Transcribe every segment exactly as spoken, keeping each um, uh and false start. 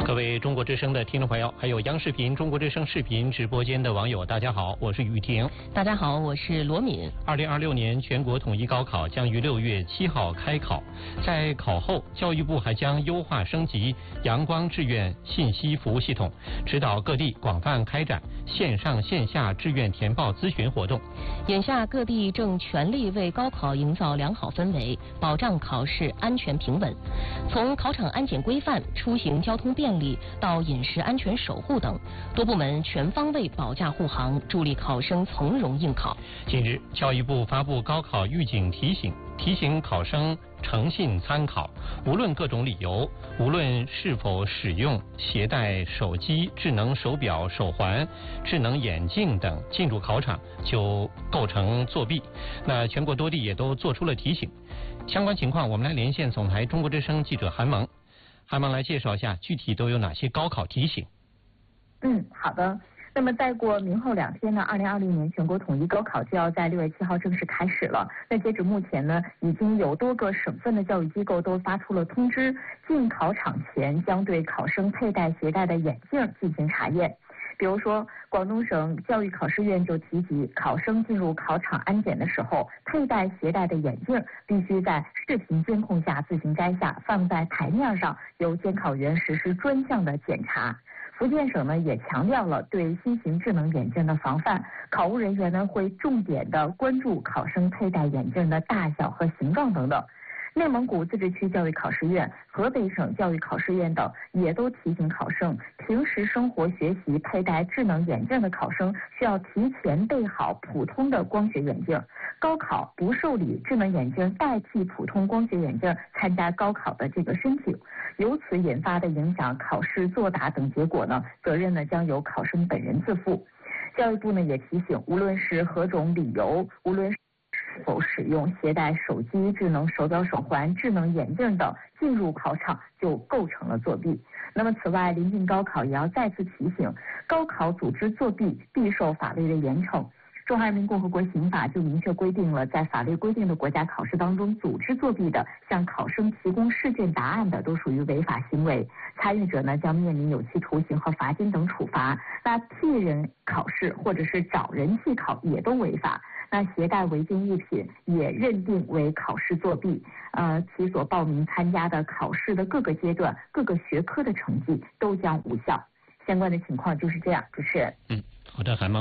各位中国之声的听众朋友，还有央视频、中国之声视频直播间的网友，大家好，我是雨婷。 大家好，我是罗敏。 二零二六年全国统一高考将于六月七号开考，在考后，教育部还将优化升级阳光志愿信息服务系统，指导各地广泛开展线上线下志愿填报咨询活动。 眼下各地正全力为高考营造良好氛围，保障考试安全平稳。从考场安检规范、出行交通便利到饮食安全守护等，多部门全方位保驾护航，助力考生从容应考。 近日，教育部发布高考预警提醒，提醒考生诚信参考，无论各种理由，无论是否使用携带手机、智能手表、手环、智能眼镜等进入考场，就构成作弊。那全国多地也都做出了提醒。相关情况，我们来连线总台中国之声记者韩萌。韩萌来介绍一下具体都有哪些高考提醒。 嗯，好的。那么再过明后两天呢，二零二零年全国统一高考就要在六月七号正式开始了。那截止目前呢，已经有多个省份的教育机构都发出了通知，进考场前将对考生佩戴携带的眼镜进行查验。比如说，广东省教育考试院就提及，考生进入考场安检的时候，佩戴携带的眼镜必须在视频监控下自行摘下，放在台面上，由监考员实施专项的检查。福建省呢也强调了对新型智能眼镜的防范，考务人员呢会重点的关注考生佩戴眼镜的大小和形状等等。内蒙古自治区教育考试院、河北省教育考试院等也都提醒考生，平时生活学习佩戴智能眼镜的考生需要提前备好普通的光学眼镜。高考不受理智能眼镜代替普通光学眼镜参加高考的这个申请，由此引发的影响考试作答等结果呢，责任呢将由考生本人自负。教育部呢也提醒，无论是何种理由，无论是是否使用携带手机、智能手表、手环、智能眼镜等进入考场，就构成了作弊。那么此外，临近高考也要再次提醒，高考组织作弊必受法律的严惩。中华人民共和国刑法就明确规定了，在法律规定的国家考试当中，组织作弊的、向考生提供试卷答案的，都属于违法行为。参与者呢，将面临有期徒刑和罚金等处罚。那替人考试或者是找人替考也都违法。那携带违禁物品也认定为考试作弊，呃，其所报名参加的考试的各个阶段、各个学科的成绩都将无效。相关的情况就是这样，主持人。 嗯，好的，韩萌。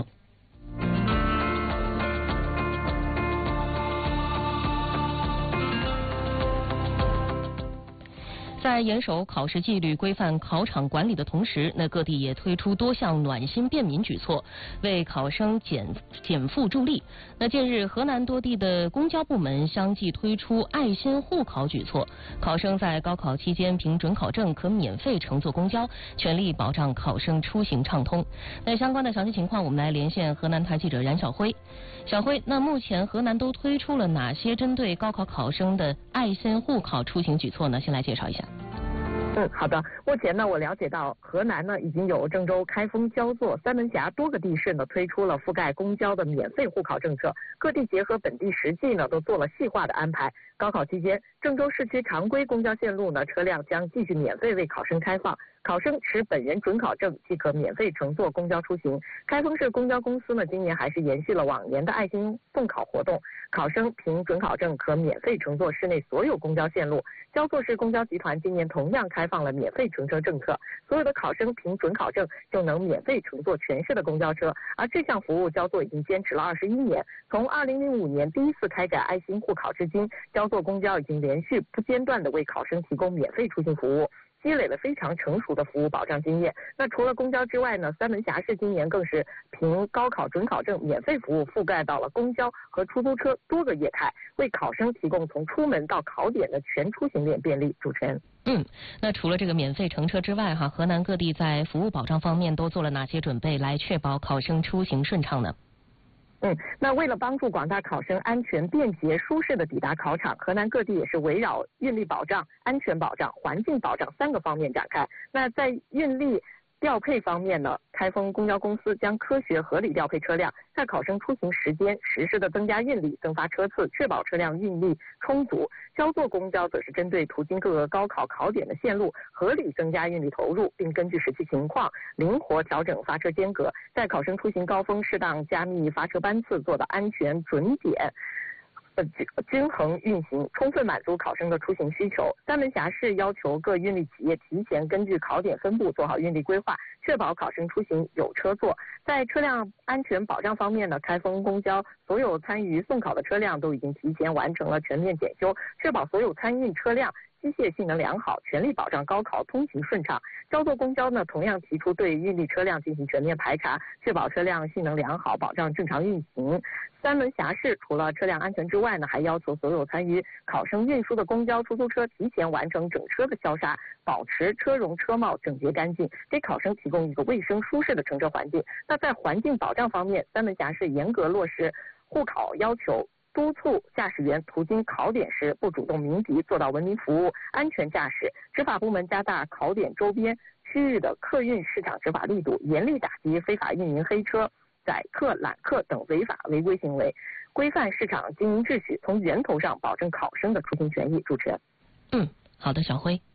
在严守考试纪律、规范考场管理的同时，那各地也推出多项暖心便民举措，为考生减减负助力。那近日，河南多地的公交部门相继推出爱心护考举措，考生在高考期间凭准考证可免费乘坐公交，全力保障考生出行畅通。那相关的详细情况，我们来连线河南台记者冉晓辉。小辉，那目前河南都推出了哪些针对高考考生的爱心护考出行举措呢？先来介绍一下。 嗯，好的。目前呢，我了解到河南呢已经有郑州、开封、焦作、三门峡多个地市呢推出了覆盖公交的免费护考政策，各地结合本地实际呢都做了细化的安排。高考期间，郑州市区常规公交线路呢车辆将继续免费为考生开放，考生持本人准考证即可免费乘坐公交出行。开封市公交公司呢今年还是延续了往年的爱心送考活动，考生凭准考证可免费乘坐市内所有公交线路。焦作市公交集团今年同样开放了免费乘车政策，所有的考生凭准考证就能免费乘坐全市的公交车。而这项服务焦作已经坚持了二十一年，从二零零五年第一次开展爱心护考至今，焦作公交已经连续不间断地为考生提供免费出行服务，积累了非常成熟的服务保障经验。那除了公交之外呢，三门峡市今年更是凭高考准考证免费服务覆盖到了公交和出租车多个业态，为考生提供从出门到考点的全出行链便利。主持人。 嗯，那除了这个免费乘车之外哈，河南各地在服务保障方面都做了哪些准备来确保考生出行顺畅呢？ 嗯，那为了帮助广大考生安全、便捷、舒适的抵达考场，河南各地也是围绕运力保障、安全保障、环境保障三个方面展开。那在运力调配方面呢，开封公交公司将科学合理调配车辆，在考生出行时间实时的增加运力、增发车次，确保车辆运力充足。焦作公交则是针对途经各个高考考点的线路，合理增加运力投入，并根据实际情况灵活调整发车间隔，在考生出行高峰适当加密发车班次，做到安全准点。呃，均衡运行，充分满足考生的出行需求。三门峡市要求各运力企业提前根据考点分布做好运力规划，确保考生出行有车坐。在车辆安全保障方面呢，开封公交所有参与送考的车辆都已经提前完成了全面检修，确保所有参运车辆机械性能良好，全力保障高考通行顺畅。焦作公交呢，同样提出对运力车辆进行全面排查，确保车辆性能良好，保障正常运行。三门峡市除了车辆安全之外呢，还要求所有参与考生运输的公交、出租车提前完成整车的消杀，保持车容车貌整洁干净，给考生提供一个卫生舒适的乘车环境。那在环境保障方面，三门峡市严格落实护考要求，督促驾驶员途经考点时不主动鸣笛，做到文明服务、安全驾驶。执法部门加大考点周边区域的客运市场执法力度，严厉打击非法运营黑车、载客、揽客等违法违规行为，规范市场经营秩序，从源头上保证考生的出行权益。主持人， 嗯，好的，小辉。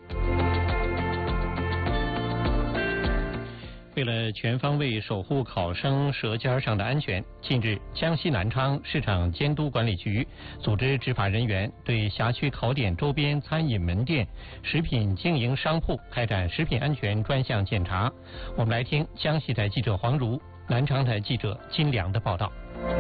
为了全方位守护考生舌尖上的安全，近日，江西南昌市场监督管理局组织执法人员对辖区考点周边餐饮门店、食品经营商铺开展食品安全专项检查。我们来听江西台记者黄如、南昌台记者金良的报道。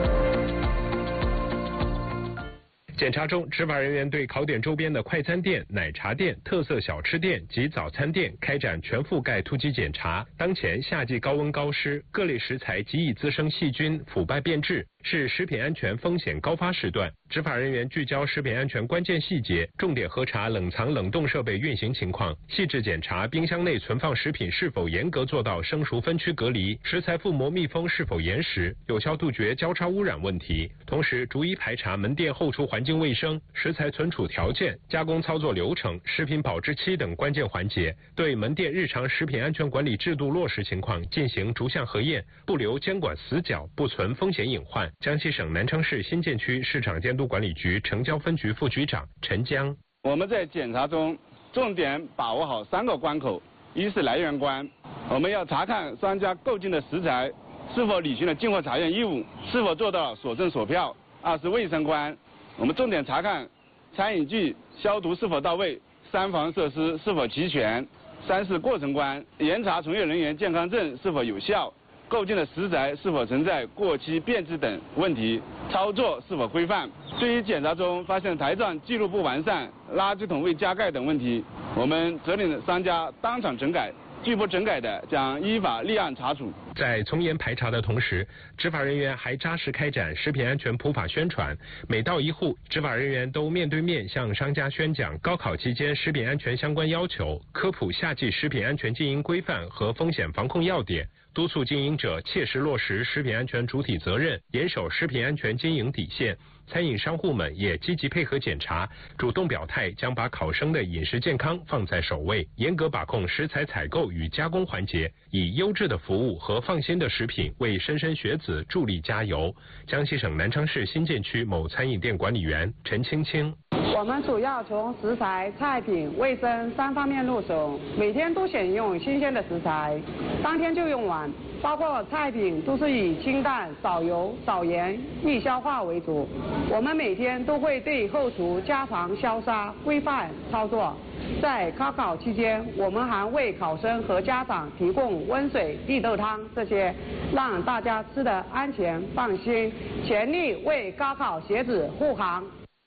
检查中，执法人员对考点周边的快餐店、奶茶店、特色小吃店及早餐店开展全覆盖突击检查。当前夏季高温高湿，各类食材极易滋生细菌，腐败变质，是食品安全风险高发时段。执法人员聚焦食品安全关键细节，重点核查冷藏冷冻设备运行情况，细致检查冰箱内存放食品是否严格做到生熟分区隔离，食材覆膜密封是否严实，有效杜绝交叉污染问题。同时，逐一排查门店后厨环境卫生、食材存储条件、加工操作流程、食品保质期等关键环节，对门店日常食品安全管理制度落实情况进行逐项核验，不留监管死角，不存风险隐患。江西省南昌市新建区市场监督管理局城郊分局副局长陈江： 我们在检查中重点把握好三个关口，一是来源关，我们要查看商家购进的食材是否履行了进货查验义务，是否做到所证所票；二是卫生关，我们重点查看餐饮具消毒是否到位，三防设施是否齐全；三是过程关，严查从业人员健康证是否有效，购进的食材是否存在过期变质等问题，操作是否规范。对于检查中发现台账记录不完善、垃圾桶未加盖等问题，我们责令商家当场整改，拒不整改的将依法立案查处。 在从严排查的同时，执法人员还扎实开展食品安全普法宣传。每到一户，执法人员都面对面向商家宣讲高考期间食品安全相关要求，科普夏季食品安全经营规范和风险防控要点，督促经营者切实落实食品安全主体责任，严守食品安全经营底线。餐饮商户们也积极配合检查，主动表态，将把考生的饮食健康放在首位，严格把控食材采购与加工环节，以优质的服务和放心的食品为莘莘学子助力加油。江西省南昌市新建区某餐饮店管理员陈青青： 我们主要从食材、菜品、卫生三方面入手，每天都选用新鲜的食材，当天就用完。包括菜品都是以清淡、少油、少盐、易消化为主。我们每天都会对后厨加防消杀规范操作。在高考期间，我们还为考生和家长提供温水、绿豆汤这些，让大家吃得安全放心，全力为高考学子护航。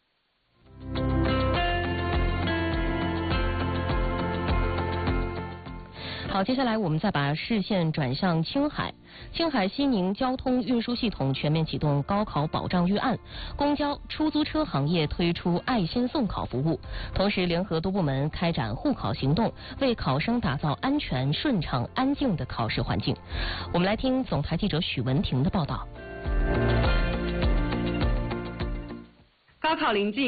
好，接下来我们再把视线转向青海。青海西宁交通运输系统全面启动高考保障预案，公交、出租车行业推出爱心送考服务，同时联合多部门开展护考行动，为考生打造安全、顺畅、安静的考试环境。我们来听总台记者许文婷的报道。 高考临近，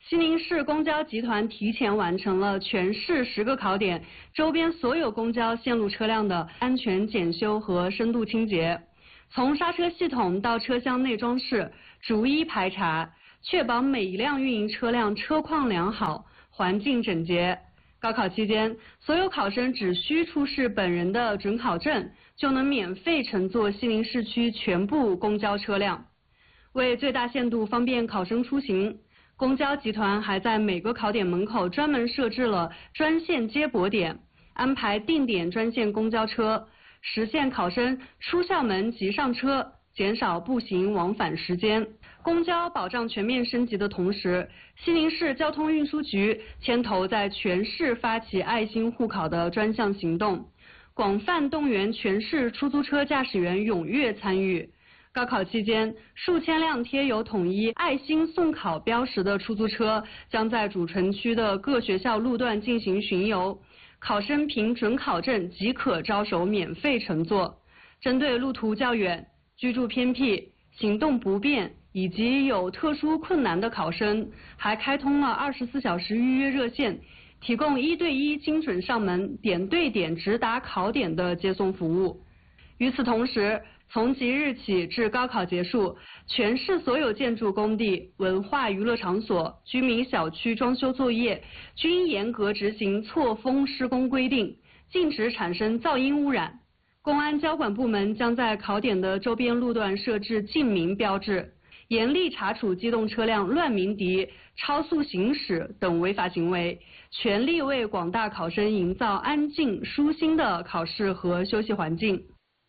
西宁市公交集团提前完成了全市十个考点周边所有公交线路车辆的安全检修和深度清洁，从刹车系统到车厢内装饰逐一排查，确保每一辆运营车辆车况良好，环境整洁。高考期间，所有考生只需出示本人的准考证，就能免费乘坐西宁市区全部公交车辆。为最大限度方便考生出行，公交集团还在每个考点门口专门设置了专线接驳点，安排定点专线公交车，实现考生出校门即上车，减少步行往返时间。公交保障全面升级的同时，西宁市交通运输局牵头在全市发起爱心护考的专项行动，广泛动员全市出租车驾驶员踊跃参与。高考期间，数千辆贴有统一爱心送考标识的出租车将在主城区的各学校路段进行巡游，考生凭准考证即可招手免费乘坐。针对路途较远、居住偏僻、行动不便以及有特殊困难的考生，还开通了二十四小时预约热线，提供一对一精准上门、点对点直达考点的接送服务。与此同时，从即日起至高考结束，全市所有建筑工地、文化娱乐场所、居民小区装修作业均严格执行错峰施工规定，禁止产生噪音污染。公安交管部门将在考点的周边路段设置禁鸣标志，严厉查处机动车辆乱鸣笛、超速行驶等违法行为，全力为广大考生营造安静舒心的考试和休息环境。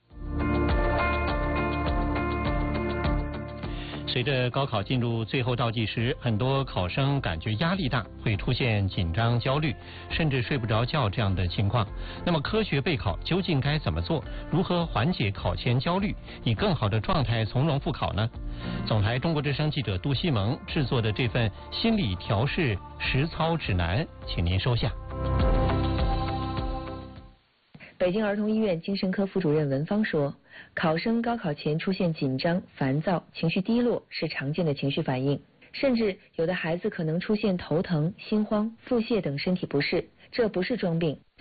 随着高考进入最后倒计时，很多考生感觉压力大，会出现紧张、焦虑，甚至睡不着觉这样的情况。那么科学备考究竟该怎么做？如何缓解考前焦虑，以更好的状态从容复考呢？总台中国之声记者杜西蒙制作的这份心理调试实操指南，请您收下。 北京儿童医院精神科副主任文芳说，考生高考前出现紧张、烦躁、情绪低落是常见的情绪反应，甚至有的孩子可能出现头疼、心慌、腹泻等身体不适，这不是装病。